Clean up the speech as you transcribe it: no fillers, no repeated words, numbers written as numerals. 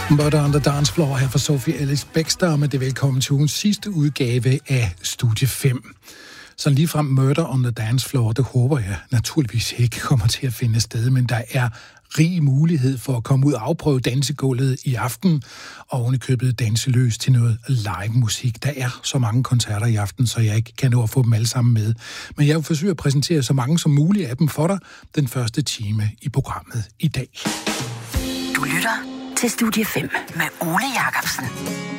Murder on the Dance Floor her fra Sophie Ellis-Bextor, med det velkommen til ugens sidste udgave af Studie 5. Så ligefrem Murder on the Dance Floor, det håber jeg naturligvis ikke kommer til at finde sted, men der er rig mulighed for at komme ud og afprøve dansegulvet i aften, og ovenikøbet danse løs til noget live musik. Der er så mange koncerter i aften, så jeg ikke kan nå at få dem alle sammen med. Men jeg vil forsøge at præsentere så mange som muligt af dem for dig den første time i programmet i dag. Du lytter til Studie 5 med Ole Jacobsen.